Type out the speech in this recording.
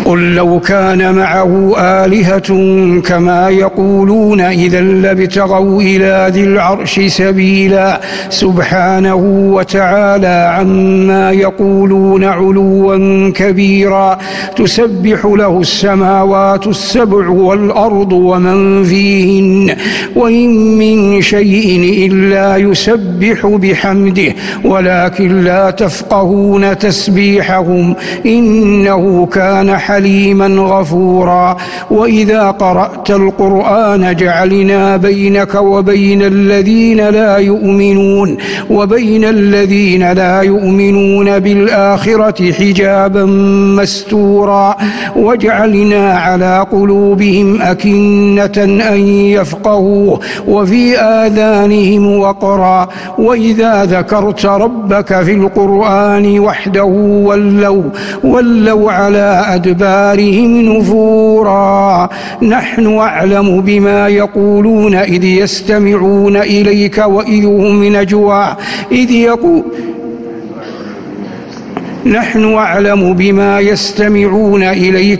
قل لو كان معه آلهة كما يقولون إذا لابتغوا إلى ذي العرش سبيلا سبحانه وتعالى عما يقولون علوا كبيرا تسبح له السماوات السبع والأرض ومن فيهن وإن من شيء إلا يسبح بحمده ولكن لا تفقهون تسبيحهم إنه كان حليما غفورا وإذا قرأت القرآن جعلنا بينك وبين الذين لا يؤمنون بالآخرة حجابا مستورا وجعلنا على قلوبهم أكنة أن يفقهوه وفي آذانهم وقرا وإذا ذكرت ربك في القرآن وحده ولوا على أدبارهم نفورا نحن أعلم بما يقولون إذ يستمعون إليك وإذ هم نجوى نحن أعلم بما يستمعون إليك